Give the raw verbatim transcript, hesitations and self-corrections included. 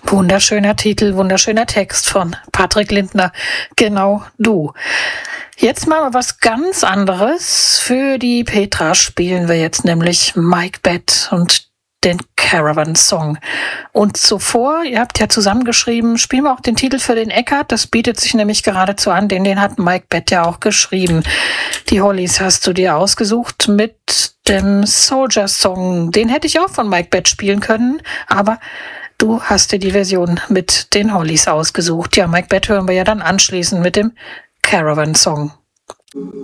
Wunderschöner Titel, wunderschöner Text von Patrick Lindner. Genau du. Jetzt mal was ganz anderes. Für die Petra spielen wir jetzt nämlich Mike Batt und den Caravan Song. Und zuvor, ihr habt ja zusammengeschrieben, spielen wir auch den Titel für den Eckart. Das bietet sich nämlich geradezu an, denn den hat Mike Batt ja auch geschrieben. Die Hollies hast du dir ausgesucht mit dem Soldier Song. Den hätte ich auch von Mike Batt spielen können, aber du hast dir die Version mit den Hollies ausgesucht. Ja, Mike Batt hören wir ja dann anschließend mit dem Caravan Song.